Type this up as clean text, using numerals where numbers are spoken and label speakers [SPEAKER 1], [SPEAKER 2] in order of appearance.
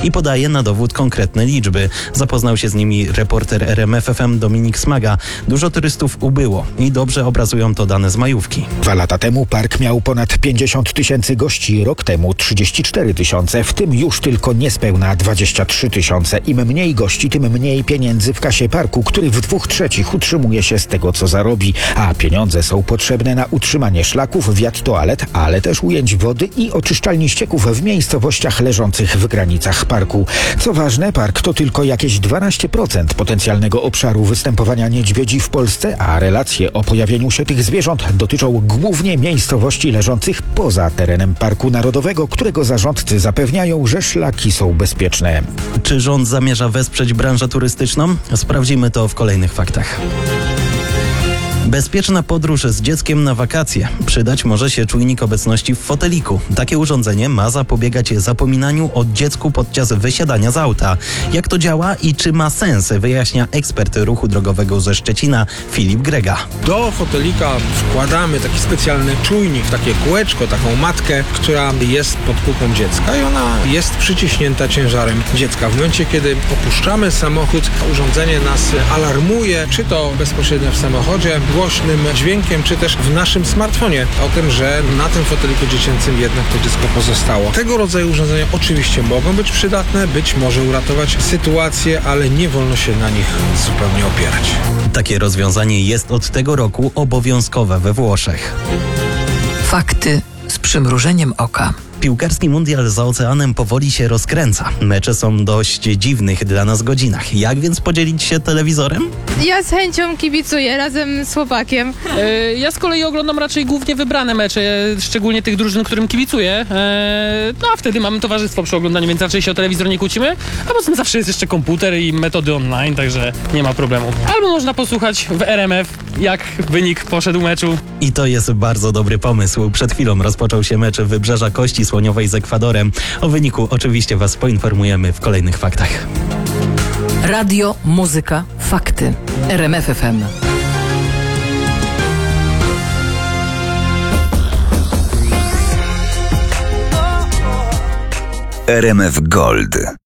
[SPEAKER 1] i podaje na dowód konkretne liczby. Zapoznał się z nimi reporter RMF FM Dominik Smaga. Dużo turystów ubyło i dobrze obrazują to dane z majówki.
[SPEAKER 2] 2 lata temu park miał ponad 50 000 gości, rok temu 34 000, w tym już tylko niespełna 23 000. Im mniej gości, tym mniej pieniędzy w kasie parku, który w 2/3 utrzymuje się z tego, co zarobi. A pieniądze są potrzebne na utrzymanie szlaków, wiat toalet, ale też ujęć wody i oczyszczalni ścieków w miejscowościach leżących w granicach parku. Co ważne, park to tylko jakieś 12% potencjalnego obszaru występowania niedźwiedzi w Polsce, a relacje o pojawieniu się tych zwierząt dotyczą głównie miejscowości leżących poza terenem Parku Narodowego, którego zarządcy zapewniają, że szlaki są bezpieczne.
[SPEAKER 1] Czy rząd zamierza wesprzeć branżę turystyczną? Sprawdzimy to w kolejnych faktach. Bezpieczna podróż z dzieckiem na wakacje. Przydać może się czujnik obecności w foteliku. Takie urządzenie ma zapobiegać zapominaniu o dziecku podczas wysiadania z auta. Jak to działa i czy ma sens, wyjaśnia ekspert ruchu drogowego ze Szczecina Filip Grega.
[SPEAKER 3] Do fotelika wkładamy taki specjalny czujnik, takie kółeczko, taką matkę, która jest pod pupą dziecka i ona jest przyciśnięta ciężarem dziecka. W momencie, kiedy opuszczamy samochód, urządzenie nas alarmuje, czy to bezpośrednio w samochodzie, głośnym dźwiękiem, czy też w naszym smartfonie o tym, że na tym foteliku dziecięcym jednak to dziecko pozostało. Tego rodzaju urządzenia oczywiście mogą być przydatne, być może uratować sytuację, ale nie wolno się na nich zupełnie opierać.
[SPEAKER 1] Takie rozwiązanie jest od tego roku obowiązkowe we Włoszech.
[SPEAKER 4] Fakty z przymrużeniem oka.
[SPEAKER 1] Piłkarski mundial za oceanem powoli się rozkręca. Mecze są dość dziwnych dla nas godzinach. Jak więc podzielić się telewizorem?
[SPEAKER 5] Ja z chęcią kibicuję razem z chłopakiem.
[SPEAKER 6] Ja z kolei oglądam raczej głównie wybrane mecze, szczególnie tych drużyn, którym kibicuję. No a wtedy mamy towarzystwo przy oglądaniu, więc raczej się o telewizor nie kłócimy. A poza tym zawsze jest jeszcze komputer i metody online, także nie ma problemu. Albo można posłuchać w RMF, jak wynik poszedł meczu.
[SPEAKER 1] I to jest bardzo dobry pomysł. Przed chwilą rozpoczął się mecz Wybrzeża Kości Słoniowej z Ekwadorem. O wyniku oczywiście Was poinformujemy w kolejnych faktach.
[SPEAKER 4] Radio, muzyka, fakty. RMF FM.
[SPEAKER 7] RMF Gold.